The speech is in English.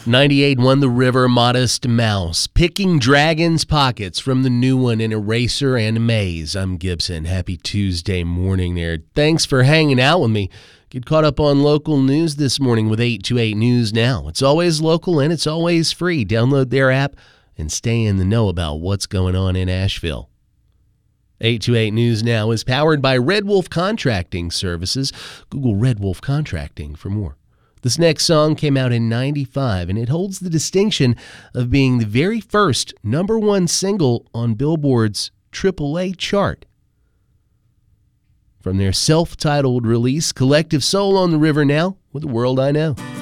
98 won the River Modest Mouse, picking Dragon's Pockets from the new one in Eraser and Maze. I'm Gibson. Happy Tuesday morning there. Thanks for hanging out with me. Get caught up on local news this morning with 828 News Now. It's always local and it's always free. Download their app and stay in the know about what's going on in Asheville. 828 News Now is powered by Red Wolf Contracting Services. Google Red Wolf Contracting for more. This next song came out in 95, and it holds the distinction of being the very first #1 single on Billboard's AAA chart. From their self-titled release, Collective Soul on the River Now with The World I Know.